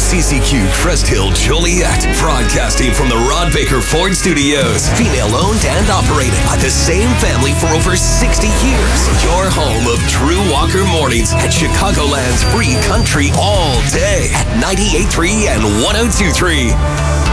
CCQ Crest Hill Joliet, broadcasting from the Rod Baker Ford Studios. Female owned and operated by the same family for over 60 years. Your home of Drew Walker Mornings at Chicagoland's free country all day at 98.3 and 102.3.